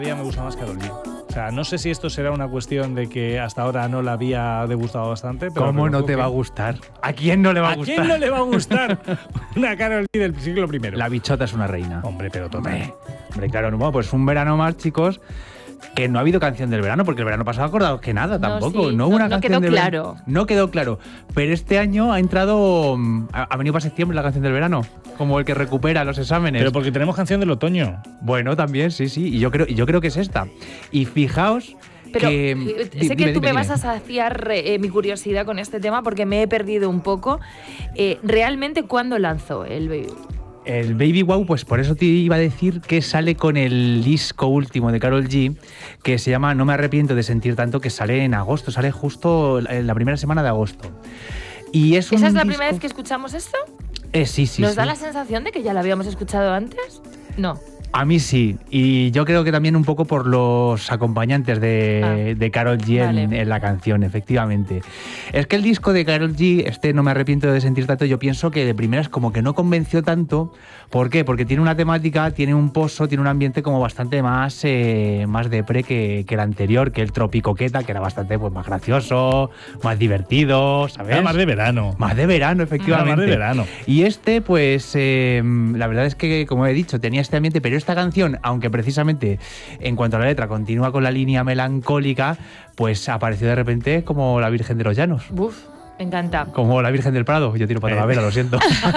Ya me gusta más Karol G. O sea, no sé si esto será una cuestión de que hasta ahora no la había degustado bastante. Pero ¿cómo no te va a gustar? ¿A quién no le va a gustar? ¿A quién no le va a gustar una Karol G del siglo I? La bichota es una reina. Hombre, pero total. Hombre, claro, no, pues un verano más, chicos. Que no ha habido canción del verano, porque el verano pasado acordaos que nada, tampoco. Sí, no hubo una canción quedó del claro. No quedó claro. Pero este año ha entrado. Ha venido para septiembre la canción del verano. Como el que recupera los exámenes. Pero porque tenemos canción del otoño. Bueno, también, sí. Y yo creo que es esta. Y fijaos. Pero que, sé que tú me dime. vas a saciar mi curiosidad con este tema porque me he perdido un poco. ¿Realmente cuándo lanzó el Baby? El Baby Wow, pues por eso te iba a decir que sale con el disco último de Karol G, que se llama No me arrepiento de sentir tanto, que sale en agosto, sale justo en la primera semana de agosto. Y es ¿Esa un es la disco... primera vez que escuchamos esto? Sí. ¿Nos da la sensación de que ya lo habíamos escuchado antes? No. A mí sí, y yo creo que también un poco por los acompañantes de Karol G en la canción, efectivamente. Es que el disco de Karol G, No me arrepiento de sentir tanto, yo pienso que de primeras como que no convenció tanto. ¿Por qué? Porque tiene una temática, tiene un pozo, tiene un ambiente como bastante más depre que el anterior, que el Tropicoqueta, que era bastante pues, más gracioso, más divertido, ¿sabes? Era más de verano. Más de verano, efectivamente. Era más de verano. Y pues la verdad es que, como he dicho, tenía este ambiente, pero esta canción, aunque precisamente en cuanto a la letra continúa con la línea melancólica, pues apareció de repente como la Virgen de los Llanos. Uf, me encanta. Como la Virgen del Prado. Yo tiro para la vera, lo siento.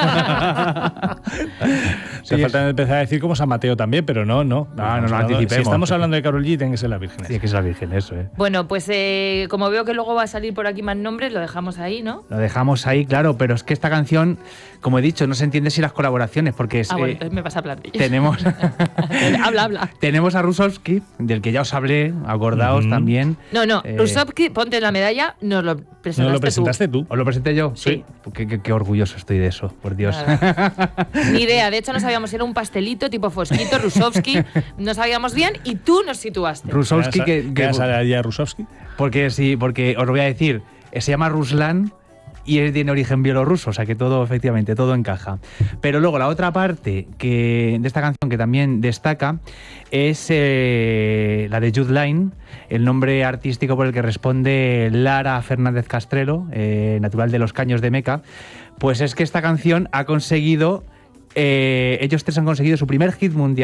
Sí, falta empezar a decir como San Mateo también, pero no anticipemos. Si estamos hablando de Karol G, tiene que ser la Virgen. Sí, que es la Virgen, eso, Bueno, pues como veo que luego va a salir por aquí más nombres, lo dejamos ahí, ¿no? Lo dejamos ahí, claro, pero es que esta canción, como he dicho, no se entiende si las colaboraciones, porque es... bueno, entonces me pasa plantilla. Tenemos... habla. Tenemos a Rusovsky, del que ya os hablé, acordaos también. No, Rusovsky, ponte la medalla, nos lo presentaste ¿No lo presentaste tú? ¿Os lo presenté yo? Sí. Qué orgulloso estoy de eso, por Dios. Ni idea, de hecho no sabíamos si era un pastelito tipo Fosquito, Rusovsky, no sabíamos bien y tú nos situaste. Rusovsky, ¿Qué sale allá Rusovsky? Porque sí, porque os lo voy a decir, se llama Ruslan y es de origen bielorruso, o sea que todo, efectivamente, todo encaja. Pero luego la otra parte de esta canción que también destaca es la de Jude Line, el nombre artístico por el que responde Lara Fernández Castrelo, natural de Los Caños de Meca. Pues es que esta canción ha conseguido, ellos tres han conseguido su primer hit mundial